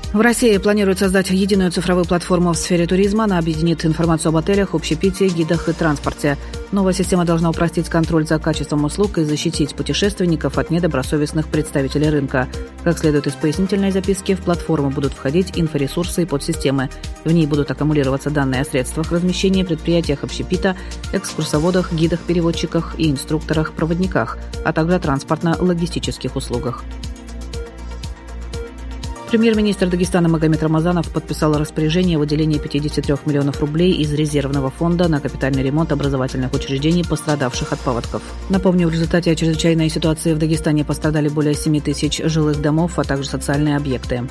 В России планируют создать единую цифровую платформу в сфере туризма. Она объединит информацию об отелях, общепите, гидах и транспорте. Новая система должна упростить контроль за качеством услуг и защитить путешественников от недобросовестных представителей рынка. Как следует из пояснительной записки, в платформу будут входить инфоресурсы и подсистемы. В ней будут аккумулироваться данные о средствах размещения, предприятиях общепита, экскурсоводах, гидах, переводчиках и инструкторах-проводниках, а также о транспортно-логистических услугах. Премьер-министр Дагестана Магомед Рамазанов подписал распоряжение о выделении 53 миллионов рублей из резервного фонда на капитальный ремонт образовательных учреждений, пострадавших от паводков. Напомню, в результате чрезвычайной ситуации в Дагестане пострадали более 7 тысяч жилых домов, а также социальные объекты.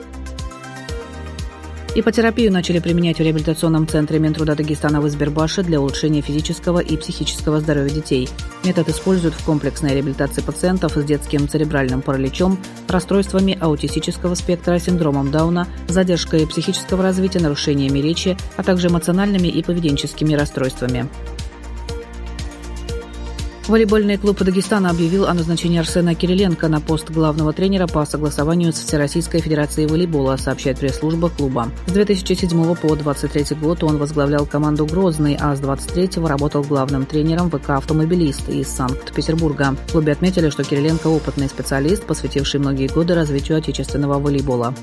Ипотерапию начали применять в реабилитационном центре Минтруда Дагестана в Избербаше для улучшения физического и психического здоровья детей. Метод используют в комплексной реабилитации пациентов с детским церебральным параличом, расстройствами аутистического спектра, синдромом Дауна, задержкой психического развития, нарушениями речи, а также эмоциональными и поведенческими расстройствами. Волейбольный клуб Дагестана объявил о назначении Арсена Кириленко на пост главного тренера по согласованию с Всероссийской Федерацией волейбола, сообщает пресс-служба клуба. С 2007 по 2023 год он возглавлял команду «Грозный», а с 2023 работал главным тренером ВК «Автомобилист» из Санкт-Петербурга. В клубе отметили, что Кириленко – опытный специалист, посвятивший многие годы развитию отечественного волейбола.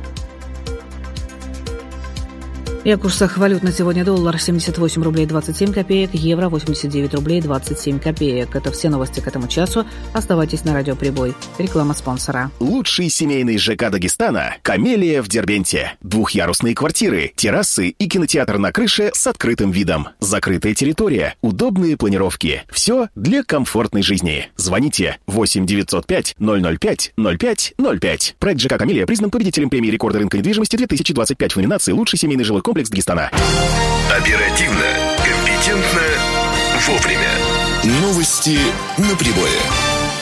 И о курсах валют на сегодня: доллар 78 рублей 27 копеек, евро 89 рублей 27 копеек. Это все новости к этому часу. Оставайтесь на Радио Прибой. Реклама спонсора. Лучший семейный ЖК Дагестана – «Камелия» в Дербенте. Двухъярусные квартиры, террасы и кинотеатр на крыше с открытым видом. Закрытая территория, удобные планировки. Все для комфортной жизни. Звоните 8 905 005 05 05. Проект ЖК «Камелия» признан победителем премии рекорда рынка недвижимости 2025 в номинации «Лучший семейный жилой комплекс Дагестана». Оперативно, компетентно, вовремя. Новости на Прибое.